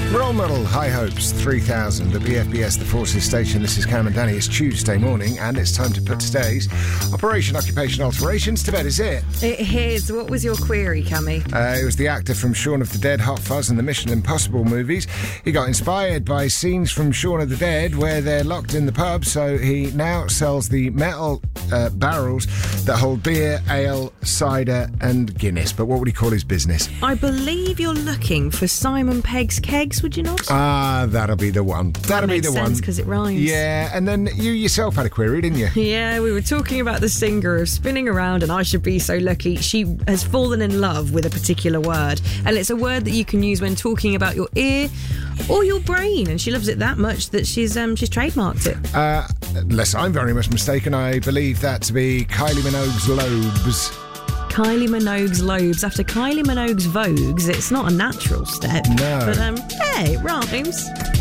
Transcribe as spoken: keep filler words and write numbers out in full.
Role model, High Hopes, three thousand at B F B S, the Forces Station. This is Cam and Danny. It's Tuesday morning and it's time to put today's Operation Occupation Alterations to bed, is it? It is. What was your query, Cammy? Uh, it was the actor from Shaun of the Dead, Hot Fuzz and the Mission Impossible movies. He got inspired by scenes from Shaun of the Dead where they're locked in the pub, so he now sells the metal uh, barrels that hold beer, ale, cider and Guinness. But what would he call his business? I believe you're looking for Simon Pegg's Kegs, would you not? Ah, that'll be the one. That'll that be makes the sense one. because it rhymes. Yeah, and then you yourself had a query, didn't you? Yeah, we were talking about the singer of Spinning Around and I Should Be So Lucky. She has fallen in love with a particular word, and it's a word that you can use when talking about your ear or your brain, and she loves it that much that she's um she's trademarked it. Uh, unless I'm very much mistaken, I believe that to be Kylie Minogue's lobes. Kylie Minogue's lobes. After Kylie Minogue's Vogues, it's not a natural step. No. But, um, hey, it rhymes.